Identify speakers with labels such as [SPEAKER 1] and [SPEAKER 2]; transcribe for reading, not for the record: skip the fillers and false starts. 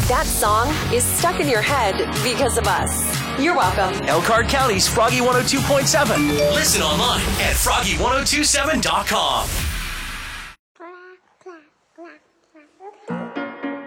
[SPEAKER 1] that song is stuck in your head because of us. You're welcome.
[SPEAKER 2] Elkhart County's Froggy 102.7. Listen online at froggy1027.com.